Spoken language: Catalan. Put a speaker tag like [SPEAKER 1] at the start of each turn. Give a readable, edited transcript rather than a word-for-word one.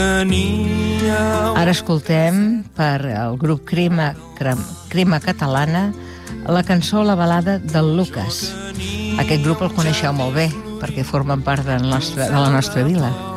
[SPEAKER 1] Ara escoltem per el grup Crema Catalana la cançó La balada del Lucas. Aquest grup el coneixeu molt bé perquè formen part de la nostra vila.